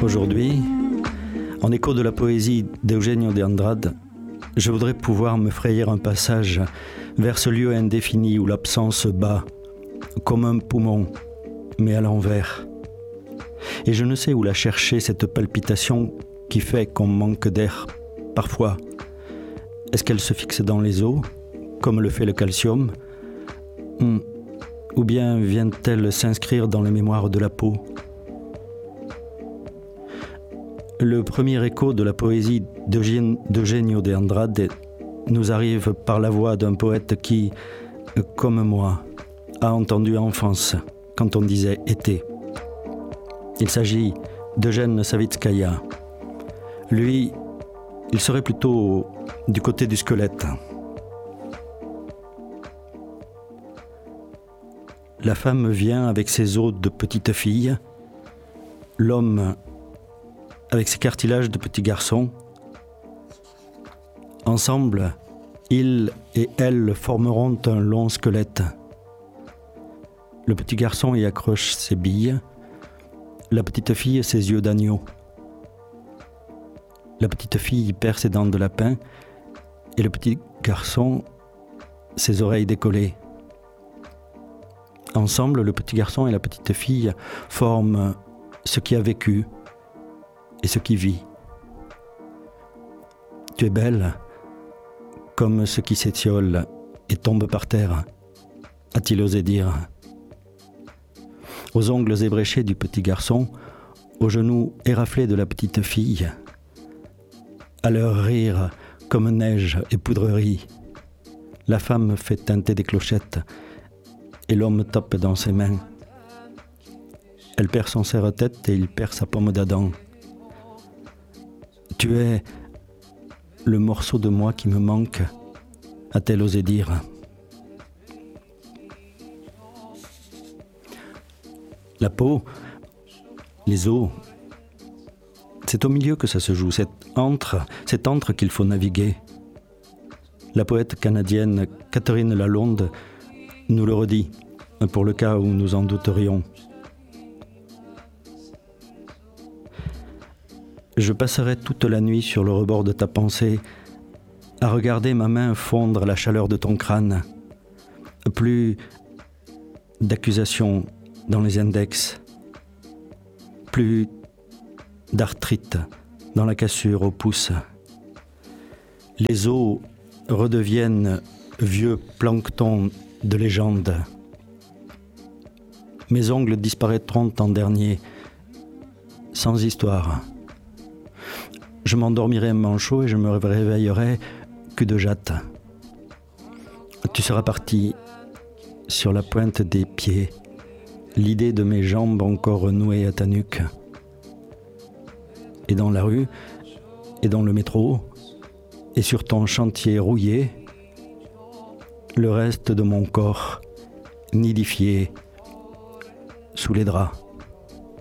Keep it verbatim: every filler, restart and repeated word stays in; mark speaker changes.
Speaker 1: Aujourd'hui, en écho de la poésie d'Eugenio de Andrade, je voudrais pouvoir me frayer un passage vers ce lieu indéfini où l'absence bat, comme un poumon, mais à l'envers. Et je ne sais où la chercher, cette palpitation qui fait qu'on manque d'air, parfois. Est-ce qu'elle se fixe dans les os, comme le fait le calcium, ou bien vient-elle s'inscrire dans les mémoires de la peau? Le premier écho de la poésie d'Eugenio de Andrade nous arrive par la voix d'un poète qui, comme moi, a entendu enfance quand on disait « été ». Il s'agit d'Eugène Savitskaya. Lui, il serait plutôt du côté du squelette. La femme vient avec ses os de petite fille, l'homme avec ses cartilages de petit garçon. Ensemble, il et elle formeront un long squelette. Le petit garçon y accroche ses billes, la petite fille ses yeux d'agneau. La petite fille y perd ses dents de lapin et le petit garçon ses oreilles décollées. Ensemble, le petit garçon et la petite fille forment ce qui a vécu et ce qui vit. Tu es belle, comme ce qui s'étiole et tombe par terre, a-t-il osé dire. Aux ongles ébréchés du petit garçon, aux genoux éraflés de la petite fille, à leur rire comme neige et poudrerie, la femme fait teinter des clochettes et l'homme tape dans ses mains. Elle perd son serre-tête et il perd sa pomme d'Adam. Tu es le morceau de moi qui me manque, a-t-elle osé dire. La peau, les os, c'est au milieu que ça se joue, cet entre, cet entre qu'il faut naviguer. La poète canadienne Catherine Lalonde nous le redit, pour le cas où nous en douterions. Je passerai toute la nuit sur le rebord de ta pensée, à regarder ma main fondre la chaleur de ton crâne. Plus d'accusation dans les index, plus d'arthrite dans la cassure au pouce. Les os redeviennent vieux plancton de légende. Mes ongles disparaîtront en dernier, sans histoire. Je m'endormirai manchot et je me réveillerai cul de jatte. Tu seras parti sur la pointe des pieds, l'idée de mes jambes encore nouées à ta nuque. Et dans la rue, et dans le métro, et sur ton chantier rouillé, le reste de mon corps nidifié sous les draps.